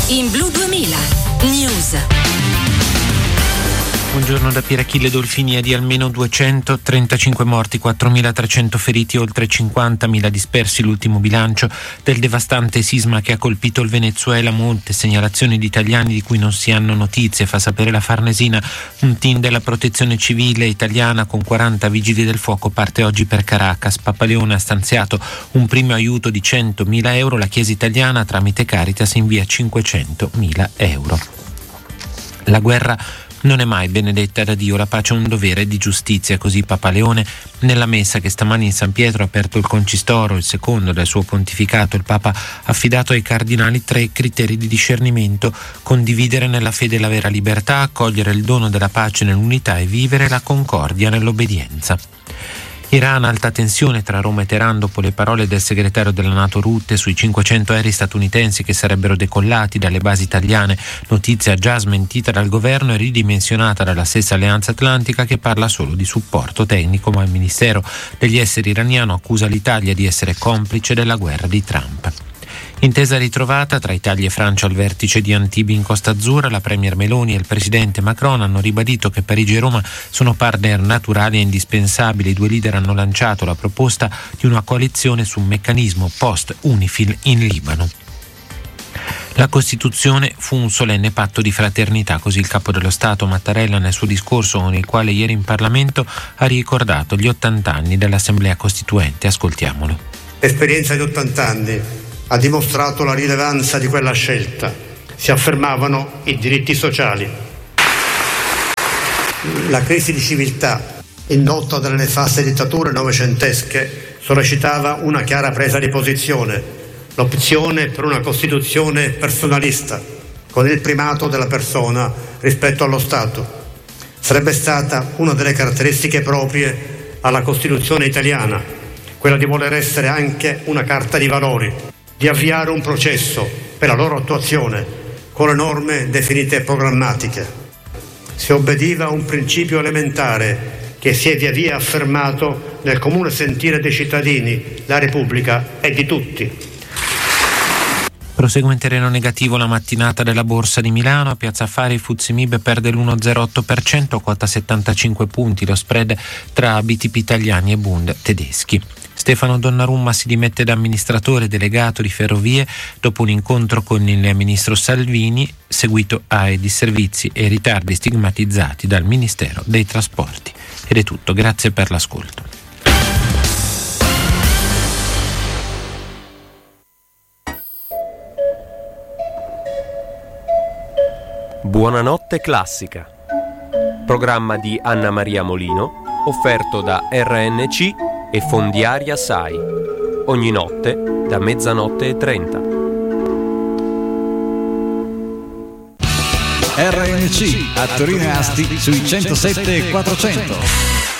In Blu 2000 News. Buongiorno da Pierachille Dolfini. Di almeno 235 morti, 4.300 feriti, oltre 50.000 dispersi l'ultimo bilancio del devastante sisma che ha colpito il Venezuela. Molte segnalazioni di italiani di cui non si hanno notizie, fa sapere la Farnesina. Un team della protezione civile italiana con 40 vigili del fuoco parte oggi per Caracas. Papaleone ha stanziato un primo aiuto di 100.000 euro. La Chiesa italiana tramite Caritas invia 500.000 euro. La guerra non è mai benedetta da Dio, la pace è un dovere di giustizia, così Papa Leone nella messa che stamani in San Pietro ha aperto il Concistoro, il secondo del suo pontificato. Il Papa ha affidato ai cardinali 3 criteri di discernimento: condividere nella fede la vera libertà, accogliere il dono della pace nell'unità e vivere la concordia nell'obbedienza. Iran, alta tensione tra Roma e Teheran dopo le parole del segretario della NATO Rutte sui 500 aerei statunitensi che sarebbero decollati dalle basi italiane, notizia già smentita dal governo e ridimensionata dalla stessa Alleanza Atlantica, che parla solo di supporto tecnico, ma il Ministero degli Esteri iraniano accusa l'Italia di essere complice della guerra di Trump. Intesa ritrovata tra Italia e Francia al vertice di Antibes in Costa Azzurra. La premier Meloni e il presidente Macron hanno ribadito che Parigi e Roma sono partner naturali e indispensabili. I due leader hanno lanciato la proposta di una coalizione su un meccanismo post-UNIFIL in Libano. La Costituzione fu un solenne patto di fraternità, così il capo dello Stato Mattarella nel suo discorso, con il quale ieri in Parlamento ha ricordato gli 80 anni dell'Assemblea Costituente. Ascoltiamolo. L'esperienza di 80 anni ha dimostrato la rilevanza di quella scelta. Si affermavano i diritti sociali. La crisi di civiltà, indotta dalle nefaste dittature novecentesche, sollecitava una chiara presa di posizione: l'opzione per una Costituzione personalista, con il primato della persona rispetto allo Stato. Sarebbe stata una delle caratteristiche proprie alla Costituzione italiana, quella di voler essere anche una carta di valori, di avviare un processo per la loro attuazione con le norme definite programmatiche. Si obbediva a un principio elementare che si è via via affermato nel comune sentire dei cittadini: la Repubblica è di tutti. Prosegue in terreno negativo la mattinata della Borsa di Milano. A Piazza Affari il FTSE MIB perde l'1,08%, quota 75 punti, lo spread tra BTP italiani e Bund tedeschi. Stefano Donnarumma si dimette da amministratore delegato di Ferrovie dopo un incontro con il ministro Salvini, seguito ai disservizi e ritardi stigmatizzati dal Ministero dei Trasporti. Ed è tutto, grazie per l'ascolto. Buonanotte classica. Programma di Anna Maria Molino, offerto da RNC e Fondiaria SAI. Ogni notte da 00:30. RNC a Torino e Asti sui 107 e 400.